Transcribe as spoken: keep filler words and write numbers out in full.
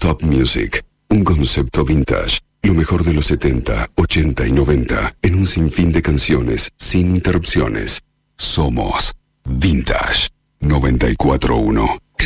Non-Stop Music, un concepto vintage. Lo mejor de los setenta, ochenta y noventa, en un sinfín de canciones, sin interrupciones. Somos Vintage noventa y cuatro punto uno.